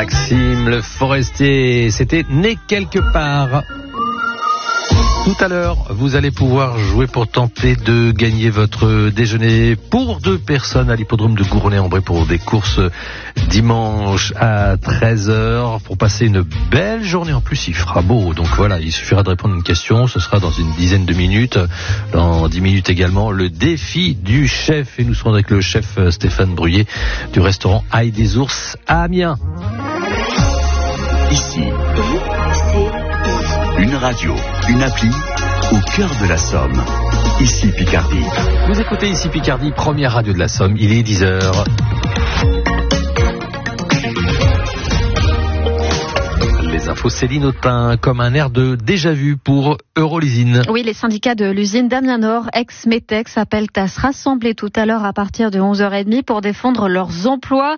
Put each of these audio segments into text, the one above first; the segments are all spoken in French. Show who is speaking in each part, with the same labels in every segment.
Speaker 1: Maxime Le Forestier, c'était Né quelque part. Tout à l'heure, vous allez pouvoir jouer pour tenter de gagner votre déjeuner pour 2 personnes à l'hippodrome de Gournay-en-Bray pour des courses dimanche à 13h pour passer une belle journée. En plus, il fera beau. Donc voilà, il suffira de répondre à une question. Ce sera dans une dizaine de minutes. Dans 10 minutes également, le défi du chef. Et nous serons avec le chef Stéphane Bruyé du restaurant Ail des Ours à Amiens.
Speaker 2: Ici, une radio, une appli, au cœur de la Somme. Ici Picardie.
Speaker 1: Vous écoutez Ici Picardie, première radio de la Somme. Il est 10h. Les infos, Céline Autain, comme un air de déjà-vu pour Eurolysine.
Speaker 3: Oui, les syndicats de l'usine d'Amiens-Nord, ex-Metex, appellent à se rassembler tout à l'heure à partir de 11h30 pour défendre leurs emplois.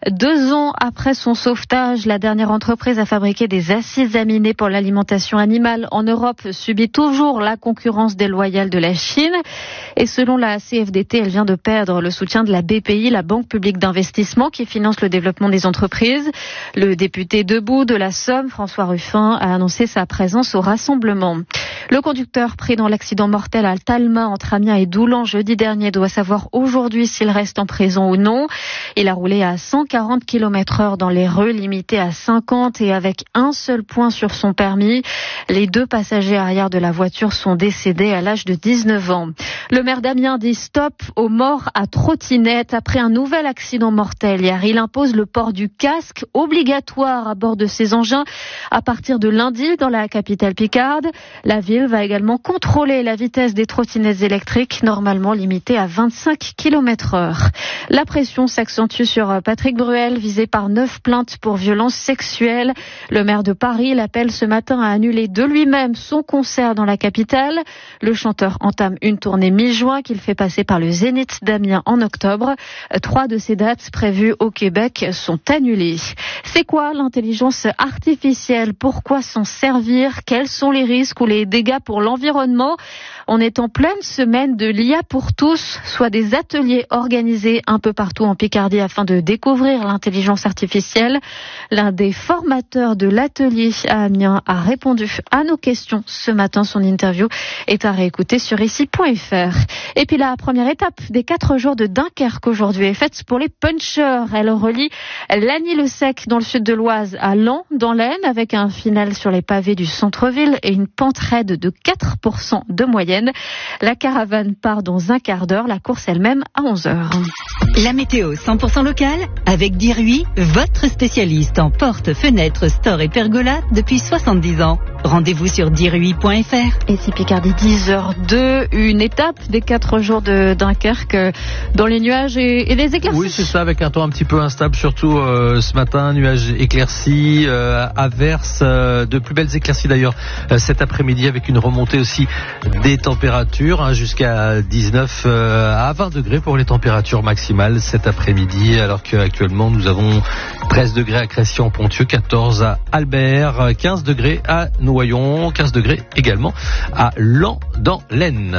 Speaker 3: 2 ans après son sauvetage, la dernière entreprise à fabriquer des acides aminés pour l'alimentation animale en Europe subit toujours la concurrence déloyale de la Chine. Et selon la CFDT, elle vient de perdre le soutien de la BPI, la Banque publique d'investissement, qui finance le développement des entreprises. Le député Debout de la Somme, François Ruffin, a annoncé sa présence au rassemblement. Le conducteur pris dans l'accident mortel à Talma entre Amiens et Doulan jeudi dernier doit savoir aujourd'hui s'il reste en prison ou non. Il a roulé à 140 km/h dans les rues, limité à 50 et avec un seul point sur son permis. Les 2 passagers arrière de la voiture sont décédés à l'âge de 19 ans. Le maire d'Amiens dit stop aux morts à trottinette après un nouvel accident mortel hier. Il impose le port du casque obligatoire à bord de ces engins à partir de lundi dans la capitale picarde. La ville va également contrôler la vitesse des trottinettes électriques, normalement limitée à 25 km/h. La pression s'accentue sur Patrick Bruel, visé par 9 plaintes pour violences sexuelles. Le maire de Paris l'appelle ce matin à annuler de lui-même son concert dans la capitale. Le chanteur entame une tournée mi-juin qu'il fait passer par le Zénith d'Amiens en octobre. 3 de ces dates prévues au Québec sont annulées. C'est quoi l'intelligence artificielle? Pourquoi s'en servir? Quels sont les risques ou les dégâts pour l'environnement? On est en pleine semaine de l'IA pour tous, soit des ateliers organisés un peu partout en Picardie afin de découvrir l'intelligence artificielle. L'un des formateurs de l'atelier à Amiens a répondu à nos questions ce matin. Son interview est à réécouter sur ici.fr. Et puis la première étape des 4 jours de Dunkerque aujourd'hui est faite pour les punchers. Elle relie Lagny-le-Sec dans le sud de l'Oise à Laon dans l'Aisne avec un final sur les pavés du centre-ville et une pente raide de 4% de moyenne. La caravane part dans un quart d'heure, la course elle-même à 11h.
Speaker 4: La météo 100% locale avec Dirui, votre spécialiste en portes, fenêtres, stores et pergolas depuis 70 ans. Rendez-vous sur dirui.fr.
Speaker 3: Ici Picardie 10h02, une étape des 4 jours de Dunkerque dans les nuages et les éclaircies.
Speaker 1: Oui, c'est ça, avec un temps un petit peu instable, surtout ce matin, nuages éclaircis, averses, de plus belles éclaircies d'ailleurs cet après-midi avec une remontée aussi des températures jusqu'à 19 à 20 degrés pour les températures maximales cet après-midi, alors qu'actuellement nous avons 13 degrés à Crécy-en-Ponthieu, 14 à Albert, 15 degrés à Noyon, 15 degrés également à Laon dans l'Aisne.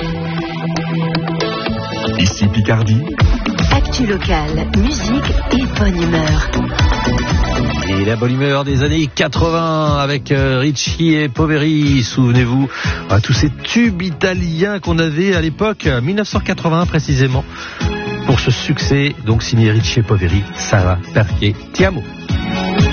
Speaker 2: Ici Picardie.
Speaker 4: Actu locale, musique et bonne humeur.
Speaker 1: Et la bonne humeur des années 80 avec Ricci et Poveri. Souvenez-vous à tous ces tubes italiens qu'on avait à l'époque, 1980 précisément, pour ce succès, donc signé Ricci et Poveri, Sarah Perché Ti amo.